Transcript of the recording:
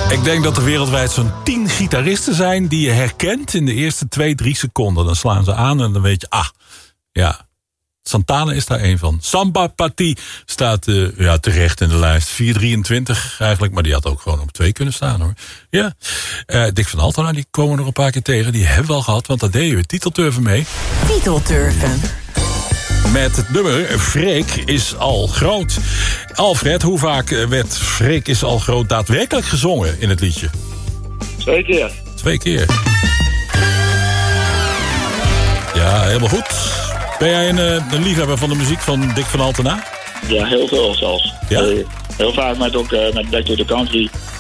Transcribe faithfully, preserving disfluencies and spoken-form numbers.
Ik denk dat er wereldwijd zo'n tien gitaristen zijn die je herkent in de eerste twee, drie seconden. Dan slaan ze aan en dan weet je, ah, ja, Santana is daar één van. Samba Pati staat uh, ja, terecht in de lijst. vier drieëntwintig eigenlijk, maar die had ook gewoon op twee kunnen staan, hoor. Ja, uh, Dick van Altena, die komen we nog een paar keer tegen. Die hebben we al gehad, want daar deden we titelturven mee. Titelturven. Met het nummer Freek is al groot. Alfred, hoe vaak werd Freek is al groot daadwerkelijk gezongen in het liedje? Twee keer. Twee keer. Ja, helemaal goed. Ben jij een, een liefhebber van de muziek van Dick van Altena? Ja, heel veel zelfs. Ja? Heel, heel vaak met, ook, uh, met Back to the Country.